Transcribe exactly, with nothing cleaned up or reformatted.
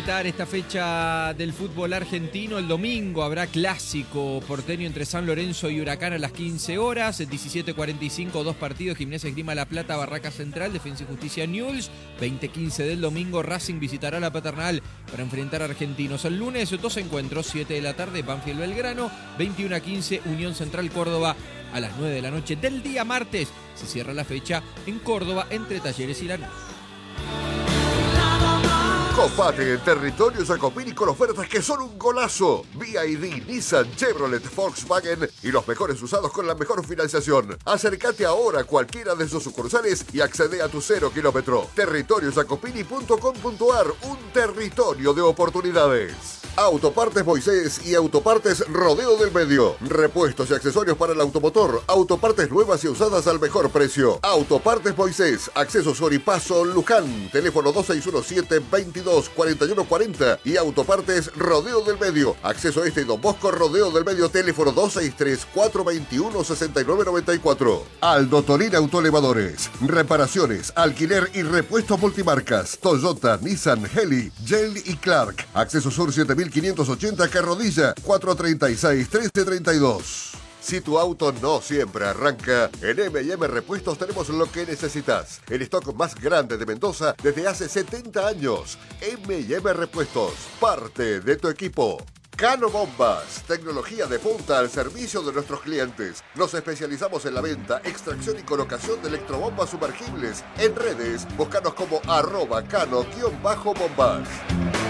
completar esta fecha del fútbol argentino. El domingo habrá clásico porteño entre San Lorenzo y Huracán a las quince horas. diecisiete cuarenta y cinco, dos partidos. Gimnasia Esgrima La Plata, Barraca Central, Defensa y Justicia Newell's. veinte quince del domingo, Racing visitará la Paternal para enfrentar a Argentinos. El lunes, dos encuentros, siete de la tarde, Banfield Belgrano. veintiuno quince, Unión Central Córdoba. A las nueve de la noche del día martes se cierra la fecha en Córdoba entre Talleres y Lanús. Copate en territorio Jacopini con ofertas que son un golazo. B Y D, Nissan, Chevrolet, Volkswagen y los mejores usados con la mejor financiación. Acércate ahora a cualquiera de sus sucursales y accede a tu cero kilómetro. territorio jacopini punto com punto ar, un territorio de oportunidades. Autopartes Moisés y Autopartes Rodeo del Medio. Repuestos y accesorios para el automotor. Autopartes nuevas y usadas al mejor precio. Autopartes Moisés. Acceso Soripaso Luján. Teléfono dos seis uno siete, veintidós, cuarenta y uno cuarenta. Y Autopartes Rodeo del Medio. Acceso Este y Don Bosco Rodeo del Medio. Teléfono dos seis tres, cuatro veintiuno, sesenta y nueve noventa y cuatro. Aldo Torín Autoelevadores. Reparaciones, alquiler y repuestos multimarcas. Toyota, Nissan, Heli, Yale y Clark. Acceso Sur siete mil quinientos ochenta Carrodilla, cuatro treinta y seis, trece treinta y dos. Si tu auto no siempre arranca, en eme y eme Repuestos tenemos lo que necesitas. El stock más grande de Mendoza desde hace setenta años. eme y eme Repuestos, parte de tu equipo. Cano Bombas, tecnología de punta al servicio de nuestros clientes. Nos especializamos en la venta, extracción y colocación de electrobombas sumergibles. En redes, búscanos como arroba cano-bombas.